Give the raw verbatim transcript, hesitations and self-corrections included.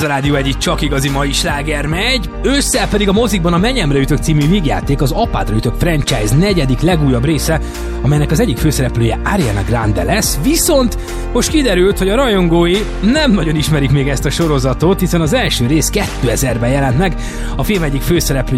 a Rádió egy csak igazi mai sláger megy. Ősszel pedig a mozikban a Menyemre ütök című vígjáték, az Apádra ütök franchise negyedik legújabb része, amelynek az egyik főszereplője Ariana Grande lesz, viszont most kiderült, hogy a rajongói nem nagyon ismerik még ezt a sorozatot, hiszen az első rész kétezerben jelent meg, a film egyik főszereplője